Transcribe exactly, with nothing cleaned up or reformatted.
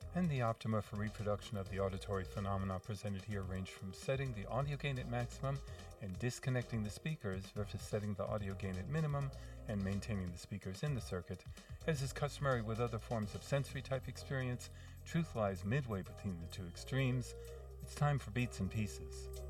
and the optima for reproduction of the auditory phenomena presented here range from setting the audio gain at maximum and disconnecting the speakers versus setting the audio gain at minimum and maintaining the speakers in the circuit. As is customary with other forms of sensory type experience, truth lies midway between the two extremes. It's time for Beats and Pieces.